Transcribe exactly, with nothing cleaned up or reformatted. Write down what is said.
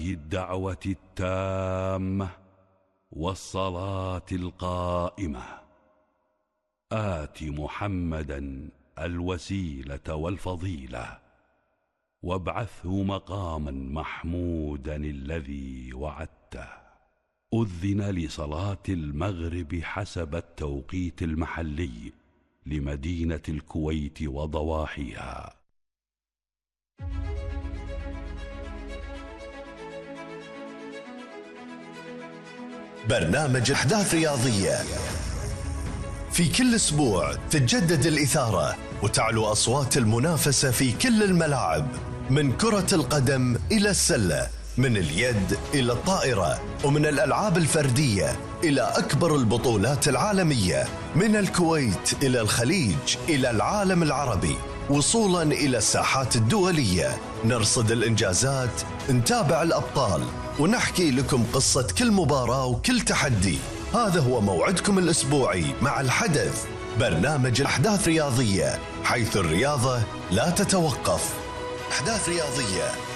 الدعوة التامة والصلاة القائمة آت محمدا الوسيلة والفضيلة وابعثه مقاما محمودا الذي وعدته. أذن لصلاة المغرب حسب التوقيت المحلي لمدينة الكويت وضواحيها. برنامج أحداث رياضية، في كل أسبوع تتجدد الإثارة وتعلو أصوات المنافسة في كل الملاعب، من كرة القدم إلى السلة، من اليد إلى الطائرة، ومن الألعاب الفردية إلى أكبر البطولات العالمية، من الكويت إلى الخليج إلى العالم العربي، وصولا إلى الساحات الدولية. نرصد الإنجازات، نتابع الأبطال، ونحكي لكم قصة كل مباراة وكل تحدي. هذا هو موعدكم الأسبوعي مع الحدث، برنامج أحداث رياضية، حيث الرياضة لا تتوقف. أحداث رياضية